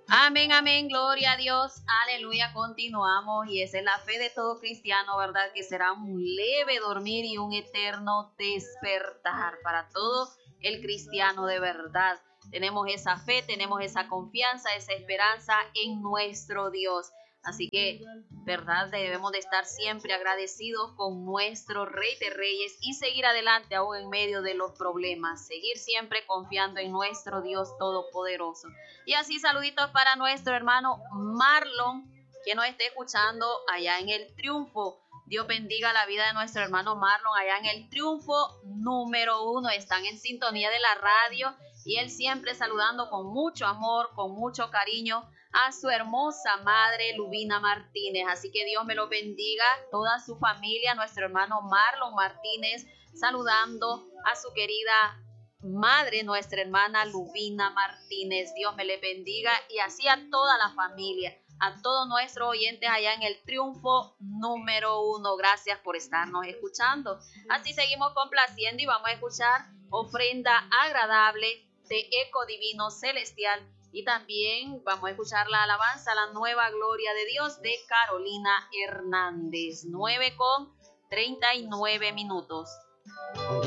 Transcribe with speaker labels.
Speaker 1: Amén, amén, gloria a Dios, aleluya, continuamos y esa es la fe de todo cristiano, ¿verdad? Que será un leve dormir y un eterno despertar para todo el cristiano de verdad. Tenemos esa fe, tenemos esa confianza, esa esperanza en nuestro Dios. Así que, ¿verdad? Debemos de estar siempre agradecidos con nuestro Rey de Reyes y seguir adelante aún en medio de los problemas. Seguir siempre confiando en nuestro Dios Todopoderoso. Y así saluditos para nuestro hermano Marlon, que nos esté escuchando allá en El Triunfo. Dios bendiga la vida de nuestro hermano Marlon allá en El Triunfo número 1. Están en sintonía de la radio y él siempre saludando con mucho amor, con mucho cariño a su hermosa madre Lubina Martínez. Así que Dios me lo bendiga, toda su familia, nuestro hermano Marlon Martínez, saludando a su querida madre, nuestra hermana Lubina Martínez. Dios me le bendiga y así a toda la familia, a todos nuestros oyentes allá en El Triunfo número 1. Gracias por estarnos escuchando. Así seguimos complaciendo y vamos a escuchar Ofrenda Agradable de Eco Divino Celestial. Y también vamos a escuchar la alabanza, la nueva gloria de Dios de Carolina Hernández. 9:39.